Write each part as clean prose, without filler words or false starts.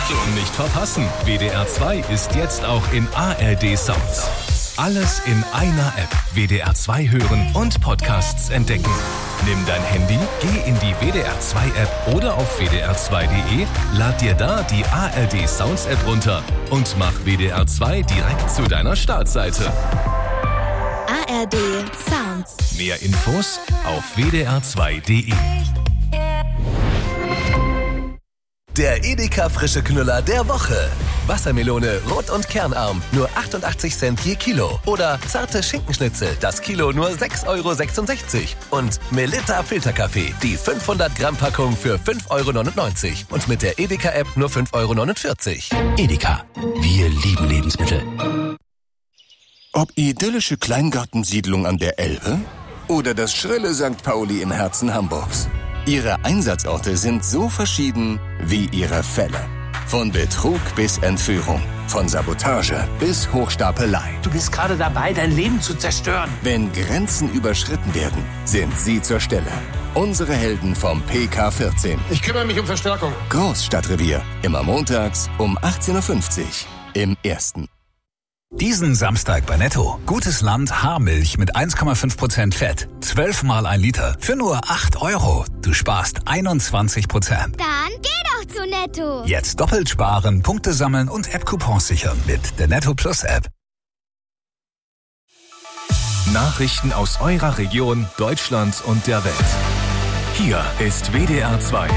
Achtung, nicht verpassen. WDR 2 ist jetzt auch in ARD Sounds. Alles in einer App. WDR 2 hören und Podcasts entdecken. Nimm dein Handy, geh in die WDR 2 App oder auf wdr2.de, lad dir da die ARD Sounds App runter und mach WDR 2 direkt zu deiner Startseite. ARD Sounds. Mehr Infos auf wdr2.de. Der Edeka frische Knüller der Woche. Wassermelone rot und kernarm, nur 88 Cent je Kilo. Oder zarte Schinkenschnitzel, das Kilo nur 6,66 €. Und Melitta Filterkaffee, die 500 Gramm Packung für 5,99 €. Und mit der Edeka-App nur 5,49 €. Edeka, wir lieben Lebensmittel. Ob idyllische Kleingartensiedlung an der Elbe oder das schrille St. Pauli im Herzen Hamburgs. Ihre Einsatzorte sind so verschieden wie ihre Fälle. Von Betrug bis Entführung, von Sabotage bis Hochstapelei. Du bist gerade dabei, dein Leben zu zerstören. Wenn Grenzen überschritten werden, sind sie zur Stelle. Unsere Helden vom PK14. Ich kümmere mich um Verstärkung. Großstadtrevier, immer montags um 18:50 Uhr im Ersten. Diesen Samstag bei Netto. Gutes Land Haarmilch mit 1,5% Fett. 12 mal 1 Liter für nur 8 €. Du sparst 21%. Dann geh doch zu Netto. Jetzt doppelt sparen, Punkte sammeln und App-Coupons sichern mit der Netto Plus App. Nachrichten aus eurer Region, Deutschland und der Welt. Hier ist WDR 2.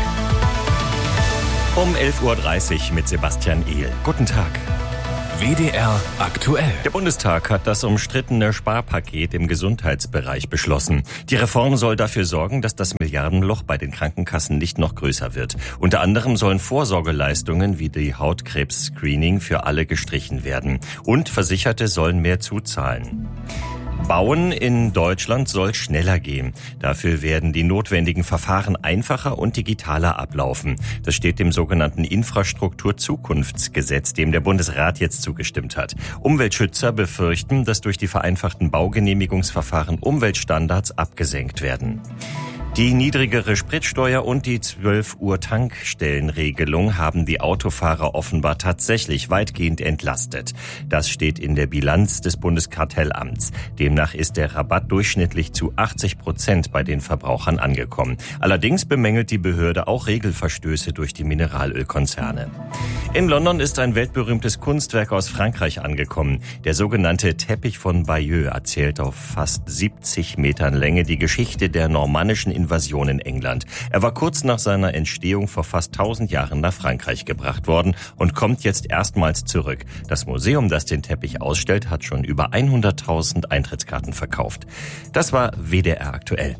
Um 11:30 Uhr mit Sebastian Ehl. Guten Tag. WDR aktuell. Der Bundestag hat das umstrittene Sparpaket im Gesundheitsbereich beschlossen. Die Reform soll dafür sorgen, dass das Milliardenloch bei den Krankenkassen nicht noch größer wird. Unter anderem sollen Vorsorgeleistungen wie die Hautkrebs-Screening für alle gestrichen werden. Und Versicherte sollen mehr zuzahlen. Bauen in Deutschland soll schneller gehen. Dafür werden die notwendigen Verfahren einfacher und digitaler ablaufen. Das steht dem sogenannten Infrastrukturzukunftsgesetz, dem der Bundesrat jetzt zugestimmt hat. Umweltschützer befürchten, dass durch die vereinfachten Baugenehmigungsverfahren Umweltstandards abgesenkt werden. Die niedrigere Spritsteuer und die 12 Uhr Tankstellenregelung haben die Autofahrer offenbar tatsächlich weitgehend entlastet. Das steht in der Bilanz des Bundeskartellamts. Demnach ist der Rabatt durchschnittlich zu 80% bei den Verbrauchern angekommen. Allerdings bemängelt die Behörde auch Regelverstöße durch die Mineralölkonzerne. In London ist ein weltberühmtes Kunstwerk aus Frankreich angekommen. Der sogenannte Teppich von Bayeux erzählt auf fast 70 Metern Länge die Geschichte der normannischen Invasion in England. Er war kurz nach seiner Entstehung vor fast 1000 Jahren nach Frankreich gebracht worden und kommt jetzt erstmals zurück. Das Museum, das den Teppich ausstellt, hat schon über 100.000 Eintrittskarten verkauft. Das war WDR aktuell.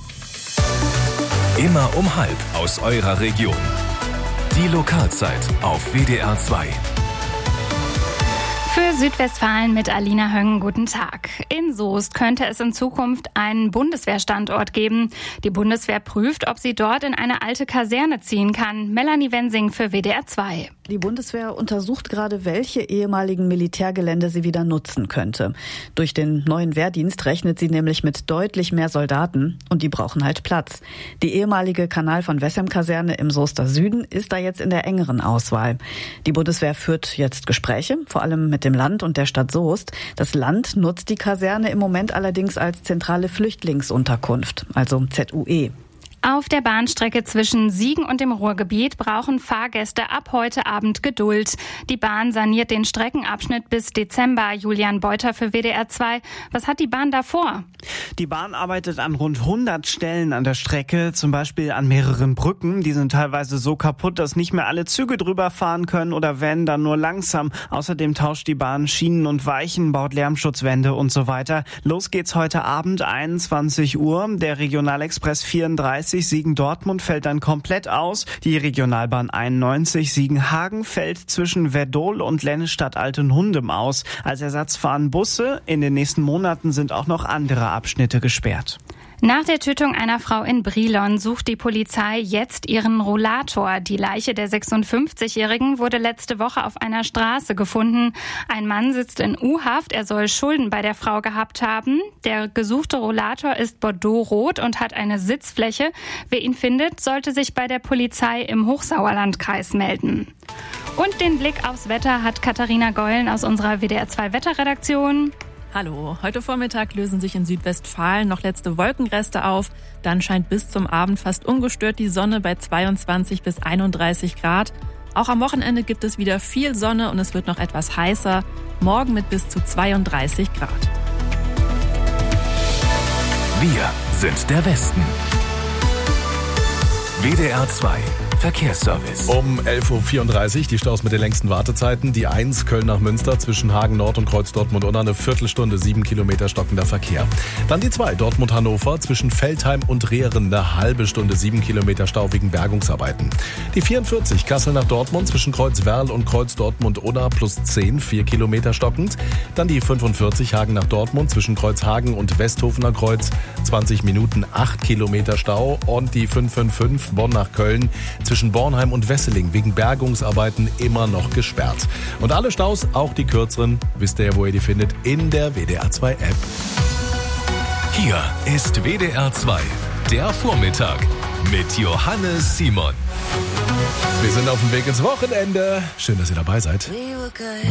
Immer um 12:30 aus eurer Region. Die Lokalzeit auf WDR 2. Für Südwestfalen mit Alina Höng, guten Tag. In Soest könnte es in Zukunft einen Bundeswehrstandort geben. Die Bundeswehr prüft, ob sie dort in eine alte Kaserne ziehen kann. Melanie Wensing für WDR 2. Die Bundeswehr untersucht gerade, welche ehemaligen Militärgelände sie wieder nutzen könnte. Durch den neuen Wehrdienst rechnet sie nämlich mit deutlich mehr Soldaten und die brauchen halt Platz. Die ehemalige Kanal von Wessem-Kaserne im Soester Süden ist da jetzt in der engeren Auswahl. Die Bundeswehr führt jetzt Gespräche, vor allem mit dem Land und der Stadt Soest. Das Land nutzt die Kaserne im Moment allerdings als zentrale Flüchtlingsunterkunft, also ZUE. Auf der Bahnstrecke zwischen Siegen und dem Ruhrgebiet brauchen Fahrgäste ab heute Abend Geduld. Die Bahn saniert den Streckenabschnitt bis Dezember. Julian Beuter für WDR 2. Was hat die Bahn da vor? Die Bahn arbeitet an rund 100 Stellen an der Strecke, zum Beispiel an mehreren Brücken. Die sind teilweise so kaputt, dass nicht mehr alle Züge drüber fahren können oder wenn, dann nur langsam. Außerdem tauscht die Bahn Schienen und Weichen, baut Lärmschutzwände und so weiter. Los geht's heute Abend, 21 Uhr. Der Regionalexpress 34 Siegen-Dortmund fällt dann komplett aus. Die Regionalbahn 91 Siegen-Hagen fällt zwischen Werdohl und Lennestadt-Altenhundem aus. Als Ersatz fahren Busse. In den nächsten Monaten sind auch noch andere Abschnitte gesperrt. Nach der Tötung einer Frau in Brilon sucht die Polizei jetzt ihren Rollator. Die Leiche der 56-Jährigen wurde letzte Woche auf einer Straße gefunden. Ein Mann sitzt in U-Haft. Er soll Schulden bei der Frau gehabt haben. Der gesuchte Rollator ist bordeauxrot und hat eine Sitzfläche. Wer ihn findet, sollte sich bei der Polizei im Hochsauerlandkreis melden. Und den Blick aufs Wetter hat Katharina Gollen aus unserer WDR 2 Wetterredaktion. Hallo, heute Vormittag lösen sich in Südwestfalen noch letzte Wolkenreste auf. Dann scheint bis zum Abend fast ungestört die Sonne bei 22 bis 31 Grad. Auch am Wochenende gibt es wieder viel Sonne und es wird noch etwas heißer. Morgen mit bis zu 32 Grad. Wir sind der Westen. WDR 2 Verkehrsservice. Um 11.34 Uhr die Staus mit den längsten Wartezeiten. Die 1 Köln nach Münster zwischen Hagen Nord und Kreuz Dortmund-Unna eine Viertelstunde, 7 Kilometer stockender Verkehr. Dann die 2 Dortmund-Hannover zwischen Feldheim und Rehren eine halbe Stunde, 7 Kilometer Stau wegen Bergungsarbeiten. Die 44 Kassel nach Dortmund zwischen Kreuz Werl und Kreuz Dortmund-Unna plus 10, 4 Kilometer stockend. Dann die 45 Hagen nach Dortmund zwischen Kreuz Hagen und Westhofener Kreuz 20 Minuten, 8 Kilometer Stau. Und die 555 Bonn nach Köln zwischen Bornheim und Wesseling wegen Bergungsarbeiten immer noch gesperrt. Und alle Staus, auch die kürzeren, wisst ihr ja, wo ihr die findet, in der WDR 2 App. Hier ist WDR 2, der Vormittag mit Johannes Simon. Wir sind auf dem Weg ins Wochenende. Schön, dass ihr dabei seid.